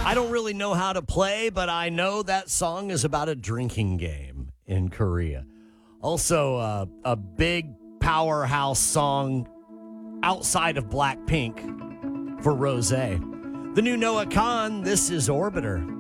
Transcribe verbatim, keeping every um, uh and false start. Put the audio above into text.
I don't really know how to play, but I know that song is about a drinking game in Korea. Also, uh, a big powerhouse song outside of Blackpink for Rosé. The new Noah Khan, this is Orbiter.